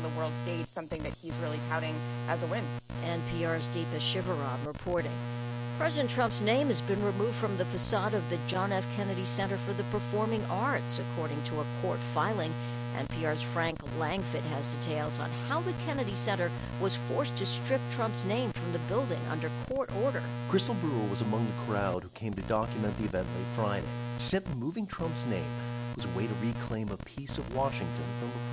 the world stage, something that he's really touting as a win. NPR's Deepa Shivaram reporting. President Trump's name has been removed from the facade of the John F. Kennedy Center for the Performing Arts, according to a court filing. NPR's Frank Langfitt has details on how the Kennedy Center was forced to strip Trump's name from the building under court order. Crystal Brewer was among the crowd who came to document the event late Friday. She said removing Trump's name was a way to reclaim a piece of Washington from a